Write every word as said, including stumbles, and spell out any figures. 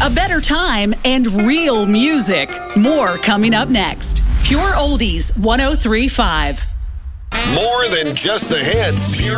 a better time, and real music. More coming up next. Pure Oldies one oh three point five. More than just the hits.